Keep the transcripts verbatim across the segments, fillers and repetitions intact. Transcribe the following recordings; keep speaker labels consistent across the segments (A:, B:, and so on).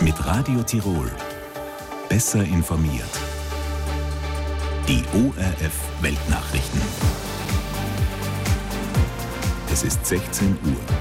A: Mit Radio Tirol. Besser informiert. Die O R F Weltnachrichten. Es ist sechzehn Uhr.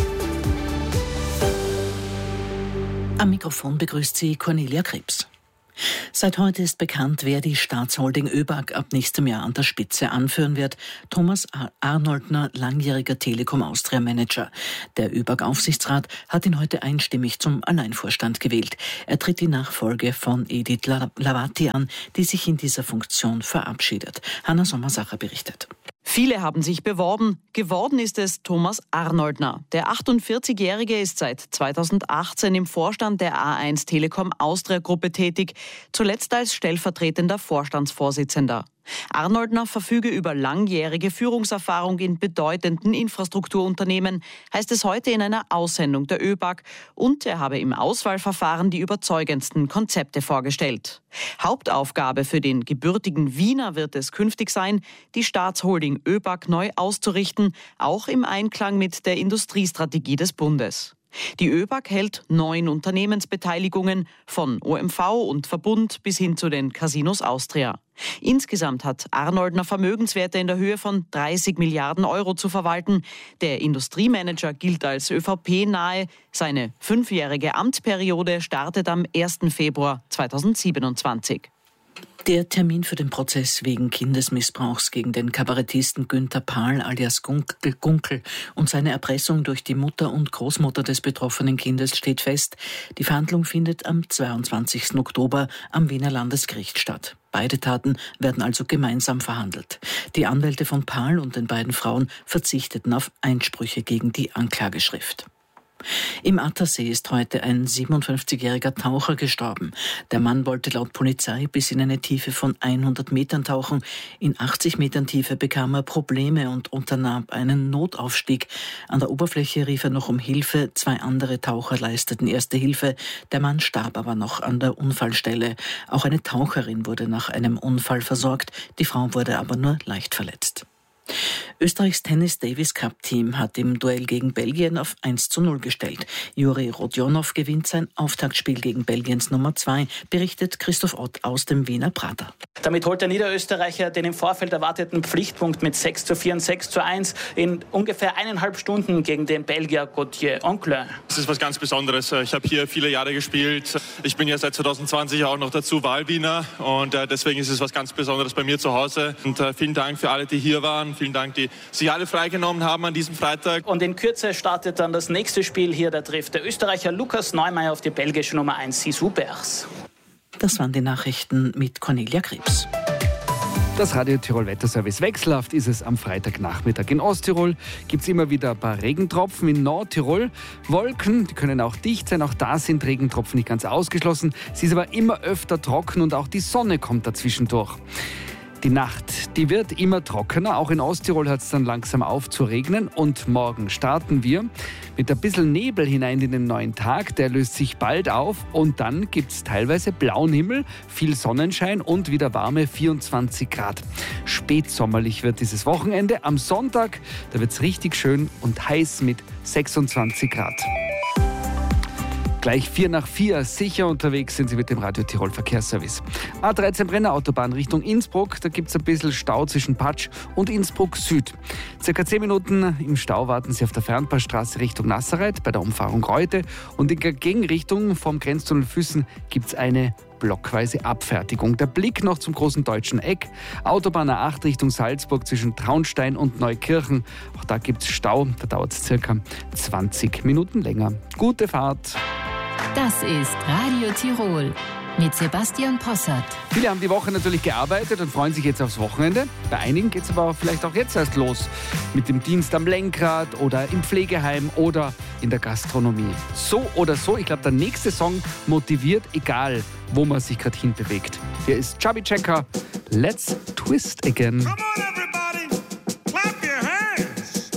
B: Am Mikrofon begrüßt sie Cornelia Krebs. Seit heute ist bekannt, wer die Staatsholding ÖBAG ab nächstem Jahr an der Spitze anführen wird. Thomas Arnoldner, langjähriger Telekom Austria Manager. Der ÖBAG-Aufsichtsrat hat ihn heute einstimmig zum Alleinvorstand gewählt. Er tritt die Nachfolge von Edith Lavati an, die sich in dieser Funktion verabschiedet. Hanna Sommersacher berichtet.
C: Viele haben sich beworben. Geworden ist es Thomas Arnoldner. Der achtundvierzigjährige ist seit zweitausendachtzehn im Vorstand der A eins Telekom Austria Gruppe tätig, zuletzt als stellvertretender Vorstandsvorsitzender. Arnoldner verfüge über langjährige Führungserfahrung in bedeutenden Infrastrukturunternehmen, heißt es heute in einer Aussendung der ÖBAG, und er habe im Auswahlverfahren die überzeugendsten Konzepte vorgestellt. Hauptaufgabe für den gebürtigen Wiener wird es künftig sein, die Staatsholding ÖBAG neu auszurichten, auch im Einklang mit der Industriestrategie des Bundes. Die ÖBAG hält neun Unternehmensbeteiligungen von O M V und Verbund bis hin zu den Casinos Austria. Insgesamt hat Arnoldner Vermögenswerte in der Höhe von dreißig Milliarden Euro zu verwalten. Der Industriemanager gilt als ÖVP-nahe. Seine fünfjährige Amtsperiode startet am ersten Februar zweitausendsiebenundzwanzig.
B: Der Termin für den Prozess wegen Kindesmissbrauchs gegen den Kabarettisten Günther Pahl alias Gunkel, Gunkel und seine Erpressung durch die Mutter und Großmutter des betroffenen Kindes steht fest. Die Verhandlung findet am zweiundzwanzigsten Oktober am Wiener Landesgericht statt. Beide Taten werden also gemeinsam verhandelt. Die Anwälte von Pahl und den beiden Frauen verzichteten auf Einsprüche gegen die Anklageschrift. Im Attersee ist heute ein siebenundfünfzigjähriger Taucher gestorben. Der Mann wollte laut Polizei bis in eine Tiefe von hundert Metern tauchen. In achtzig Metern Tiefe bekam er Probleme und unternahm einen Notaufstieg. An der Oberfläche rief er noch um Hilfe. Zwei andere Taucher leisteten erste Hilfe. Der Mann starb aber noch an der Unfallstelle. Auch eine Taucherin wurde nach einem Unfall versorgt. Die Frau wurde aber nur leicht verletzt. Österreichs Tennis-Davis-Cup-Team hat im Duell gegen Belgien auf eins zu null gestellt. Juri Rodionov gewinnt sein Auftaktspiel gegen Belgiens Nummer zwei, berichtet Christoph Ott aus dem Wiener Prater.
D: Damit holt der Niederösterreicher den im Vorfeld erwarteten Pflichtpunkt mit sechs zu vier und sechs zu eins in ungefähr eineinhalb Stunden gegen den Belgier Gauthier Oncle.
E: Das ist was ganz Besonderes. Ich habe hier viele Jahre gespielt. Ich bin ja seit zweitausendzwanzig auch noch dazu Wahlwiener und deswegen ist es was ganz Besonderes bei mir zu Hause. Und vielen Dank für alle, die hier waren. Vielen Dank, die sich alle freigenommen haben an diesem Freitag.
D: Und in Kürze startet dann das nächste Spiel hier. Da trifft der Österreicher Lukas Neumeier auf die belgische Nummer eins Sisu Bers.
B: Das waren die Nachrichten mit Cornelia Krebs.
F: Das Radio Tirol Wetterservice. Wechselhaft ist es am Freitagnachmittag. In Osttirol gibt es immer wieder ein paar Regentropfen. In Nordtirol Wolken, die können auch dicht sein. Auch da sind Regentropfen nicht ganz ausgeschlossen. Sie ist aber immer öfter trocken und auch die Sonne kommt dazwischen durch. Die Nacht, die wird immer trockener. Auch in Osttirol hört es dann langsam auf zu regnen. Und morgen starten wir mit ein bisschen Nebel hinein in den neuen Tag. Der löst sich bald auf und dann gibt es teilweise blauen Himmel, viel Sonnenschein und wieder warme vierundzwanzig Grad. Spätsommerlich wird dieses Wochenende. Am Sonntag, da wird es richtig schön und heiß mit sechsundzwanzig Grad. Gleich vier nach vier, sicher unterwegs sind Sie mit dem Radio Tirol Verkehrsservice. A dreizehn Brenner Autobahn Richtung Innsbruck, da gibt es ein bisschen Stau zwischen Patsch und Innsbruck Süd. Circa zehn Minuten im Stau warten Sie auf der Fernpassstraße Richtung Nassareit bei der Umfahrung Reute und in der Gegenrichtung vom Grenztunnel Füssen gibt es eine blockweise Abfertigung. Der Blick noch zum großen deutschen Eck. Autobahn A acht Richtung Salzburg zwischen Traunstein und Neukirchen. Auch da gibt es Stau, da dauert es circa zwanzig Minuten länger. Gute Fahrt!
G: Das ist Radio Tirol mit Sebastian Possert.
F: Viele haben die Woche natürlich gearbeitet und freuen sich jetzt aufs Wochenende. Bei einigen geht es aber vielleicht auch jetzt erst los mit dem Dienst am Lenkrad oder im Pflegeheim oder in der Gastronomie. So oder so, ich glaube, der nächste Song motiviert, egal wo man sich gerade hinbewegt. Hier ist Chubby Checker, Let's Twist Again.
H: Come on,